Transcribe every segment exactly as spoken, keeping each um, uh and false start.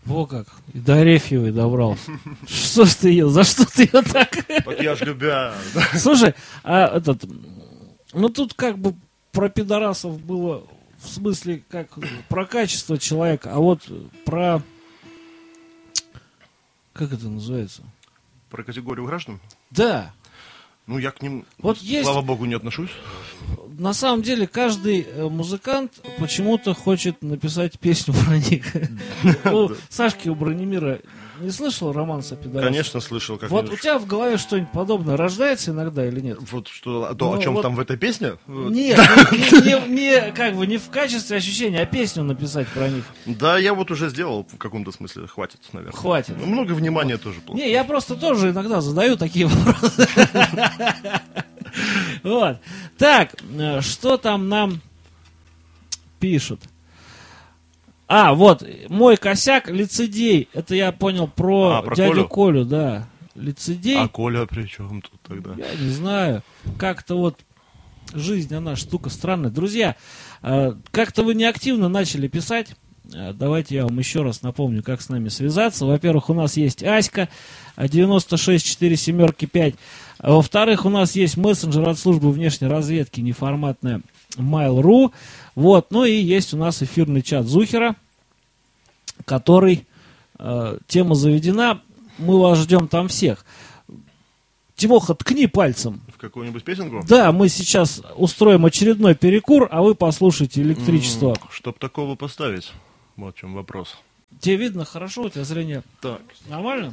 Во как, и до Арефьевой добрался. Что ж ты ее, за что ты ее так? Так я ж любя. Слушай, а этот, ну тут как бы про пидорасов было в смысле как про качество человека, а вот про, как это называется? Про категорию граждан? Да. Ну, я к ним, Вот есть, слава богу, не отношусь. На самом деле, каждый э, музыкант почему-то хочет написать песню про них. У Сашки, у Бронемира не слышал романс о пидорасах? Конечно, слышал. Как Вот у тебя в голове что-нибудь подобное рождается иногда или нет? Вот что, то, о чем там в этой песне? Нет, не как бы не в качестве ощущения, а песню написать про них. Да, я вот уже сделал в каком-то смысле. Хватит, наверное. Хватит. Много внимания тоже плохо. Не, я просто тоже иногда задаю такие вопросы. Вот. Так, что там нам пишут? А, вот, мой косяк, лицедей. Это я понял про, а, про дядю Колю? Колю, да. Лицедей. А Коля при чем тут тогда? Я не знаю. Как-то вот жизнь, она штука странная. Друзья, как-то вы неактивно начали писать. Давайте я вам еще раз напомню, как с нами связаться. Во-первых, у нас есть Аська, девяносто шесть четыре семерки пять. Во-вторых, у нас есть мессенджер от службы внешней разведки, неформатная Mail.ru. Вот. Ну и есть у нас эфирный чат Зухера, который, э, тема заведена, мы вас ждем там всех. Тимоха, ткни пальцем. В какую-нибудь песенку? Да, мы сейчас устроим очередной перекур, а вы послушайте электричество. Mm, чтоб такого поставить, вот в чем вопрос. Тебе видно хорошо, у тебя зрение так. Нормально?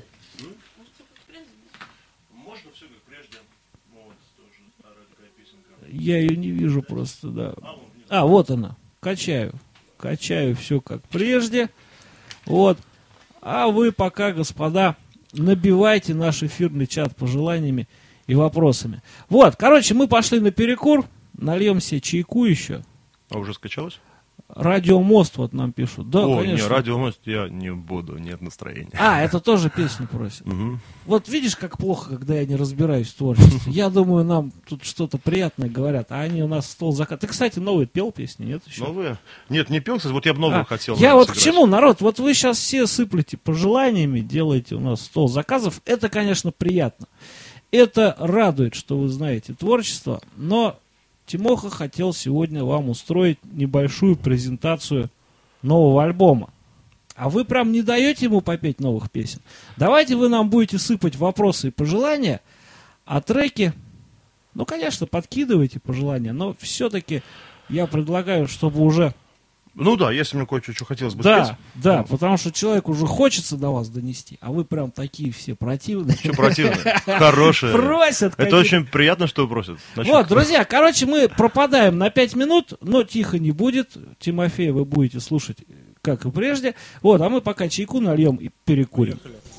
Можно все как прежде. Вот, тоже старая такая песенка. Я ее не вижу просто, да. А, вот она. Качаю. Качаю все как прежде. Вот. А вы пока, господа, набивайте наш эфирный чат пожеланиями и вопросами. Вот, короче, мы пошли на перекур. Нальем себе чайку еще. А уже скачалось? Радиомост вот нам пишут. Да, О, конечно. не, радиомост я не буду, нет настроения. А, это тоже песню просят. Угу. Вот видишь, как плохо, когда я не разбираюсь в творчестве. Я думаю, нам тут что-то приятное говорят, а они у нас стол закат. Ты, кстати, новый пел песни, нет еще? Новые? Нет, не пел, кстати, вот я бы новую А, хотел. Я вот сыграть. к чему, народ, вот вы сейчас все сыплете пожеланиями, делаете у нас стол заказов. Это, конечно, приятно. Это радует, что вы знаете творчество, но Тимоха хотел сегодня вам устроить небольшую презентацию нового альбома. А вы прям не даете ему попеть новых песен. Давайте вы нам будете сыпать вопросы и пожелания, а треки, ну, конечно, подкидывайте пожелания, но все-таки я предлагаю, чтобы уже... Ну да, если мне кое-что что хотелось бы Да, спеть. да, Ну. потому что человеку уже хочется до вас донести, а вы прям такие все противные. Что противно? Хорошие. Просят. Это очень приятно, что просят. Значит, Вот, друзья, короче, мы пропадаем на пять минут, но тихо не будет. Тимофея вы будете слушать, как и прежде. Вот, а мы пока чайку нальем и перекурим. Поехали.